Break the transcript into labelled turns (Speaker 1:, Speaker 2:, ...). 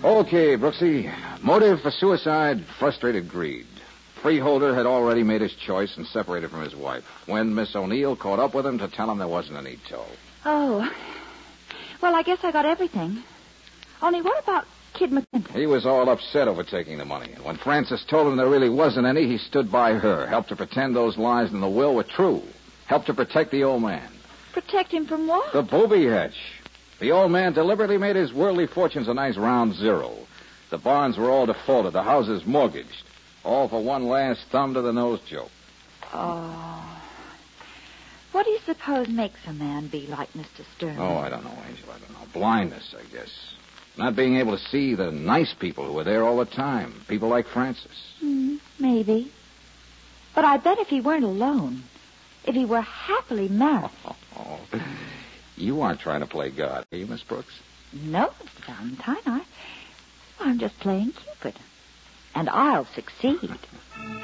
Speaker 1: Okay, Brooksy. Motive for suicide, frustrated greed. Freeholder had already made his choice and separated from his wife when Miss O'Neill caught up with him to tell him there wasn't any tow.
Speaker 2: Oh. Well, I guess I got everything. Only what about Kid McClinton?
Speaker 1: He was all upset over taking the money. And when Frances told him there really wasn't any, he stood by her, helped her pretend those lies in the will were true, helped her protect the old man.
Speaker 2: Protect him from what?
Speaker 1: The booby hatch. The old man deliberately made his worldly fortunes a nice round zero. The bonds were all defaulted, the houses mortgaged. All for one last thumb-to-the-nose joke.
Speaker 2: Oh. What do you suppose makes a man be like Mr. Stern?
Speaker 1: Oh, I don't know, Angel. I don't know. Blindness, I guess. Not being able to see the nice people who were there all the time. People like Frances.
Speaker 2: Maybe. But I bet if he weren't alone, if he were happily married...
Speaker 1: Oh, you aren't trying to play God, are you, Miss Brooks?
Speaker 2: No, Mr. Valentine. I'm just playing Cupid. And I'll succeed.